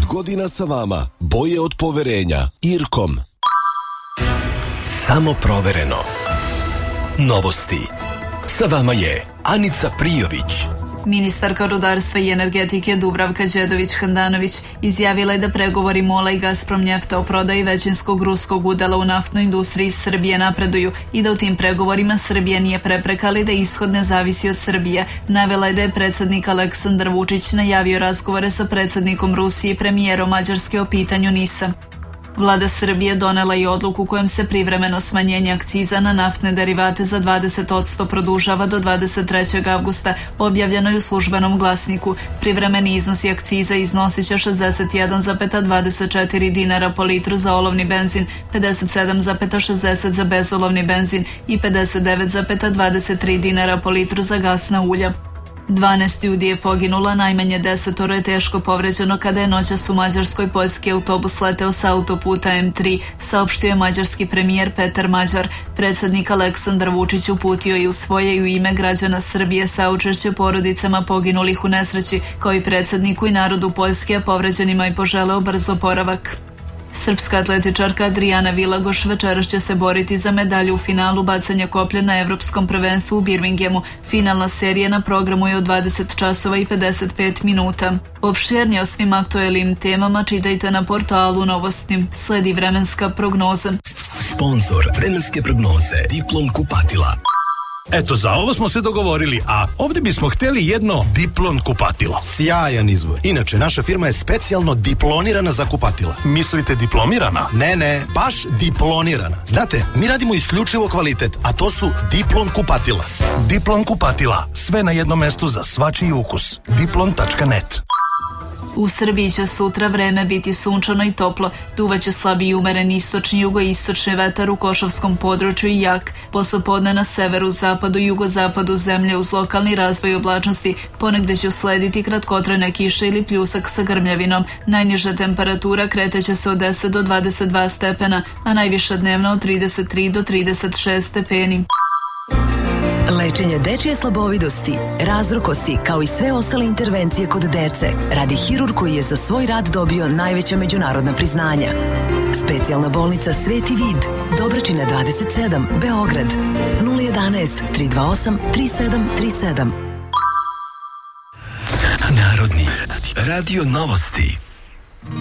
godina sa vama. Boje od poverenja. Irkom. Samo provereno. Novosti. Sa vama je Anica Prijović. Ministarka rudarstva i energetike Dubravka Đedović-Handanović izjavila je da pregovori MOL-a i Gazprom Njefta o prodaji većinskog ruskog udela u naftnoj industriji Srbije napreduju i da u tim pregovorima Srbija nije prepreka, ali da ishod ne zavisi od Srbije. Navela je da je predsjednik Aleksandar Vučić najavio razgovore sa predsjednikom Rusije i premijerom Mađarske o pitanju NIS-a. Vlada Srbije donela i odluku kojom se privremeno smanjenje akciza na naftne derivate za 20% produžava do 23. avgusta, objavljeno je u službenom glasniku. Privremeni iznosi akciza iznosit će 61,24 dinara po litru za olovni benzin, 57,60 za bezolovni benzin i 59,23 dinara po litru za gasna ulja. 12 ljudi je poginulo, najmanje 10 je teško povređeno kada je noćas u Mađarskoj poljski autobus leteo sa autoputa M3, saopštio je mađarski premijer Petar Mađar. Predsjednik Aleksandar Vučić uputio i u svoje i u ime građana Srbije saučešće porodicama poginulih u nesreći, kao i predsjedniku i narodu Poljske, a povređenima i poželeo brz oporavak. Srpska atletičarka Adriana Vilagoš večeras će se boriti za medalju u finalu bacanja koplja na Evropskom prvenstvu u Birminghamu. Finalna serija na programu je od 20 časova i 55 minuta. Opširnije o svim aktuelnim temama čitajte na portalu Novosti. Sledi vremenska prognoza. Sponzor vremenske prognoze Diplom kupatila. Eto, za ovo smo se dogovorili, a ovdje bismo htjeli jedno Diplon kupatilo. Sjajan izbor. Inače, naša firma je specijalno diplonirana za kupatila. Mislite diplomirana? Ne, baš diplonirana. Znate, mi radimo isključivo kvalitet, a to su Diplon kupatila. Diplon kupatila. Sve na jednom mestu za svačiji ukus. Diplon.net. U Srbiji će sutra vreme biti sunčano i toplo, duvaće slabi i umeren istočni jugoistočni vetar u Košavskom području i jak. Poslepodne na severu, zapadu i jugozapadu zemlje uz lokalni razvoj oblačnosti, ponegde će uslediti kratkotrajne kiše ili pljusak sa grmljavinom. Najniža temperatura kreteće se od 10 do 22 stepena, a najviša dnevna od 33 do 36 stepeni. Lečenje dečje slabovidosti, razrukosti, kao i sve ostale intervencije kod dece, radi hirurg koji je za svoj rad dobio najveća međunarodna priznanja. Specijalna bolnica Sveti Vid, Dobračina 27, Beograd, 011 328 3737. Narodni radio Novosti.